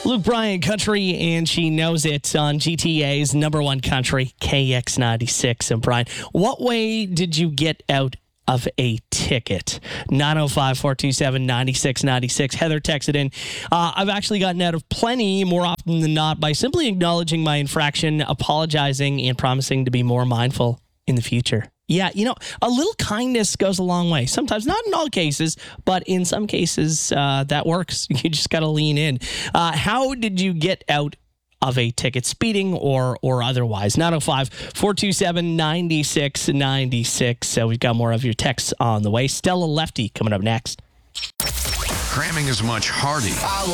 Luke Bryan Country, and she knows it on GTA's number one country, KX96. And Brian, what way did you get out of a ticket? 905-427-9696. Heather texted in, I've actually gotten out of plenty more often than not by simply acknowledging my infraction, apologizing, and promising to be more mindful in the future. Yeah, a little kindness goes a long way. Sometimes, not in all cases, but in some cases, that works. You just got to lean in. How did you get out of a ticket, speeding or otherwise? 905-427-9696. So we've got more of your texts on the way. Stella Lefty coming up next. Cramming is much harder.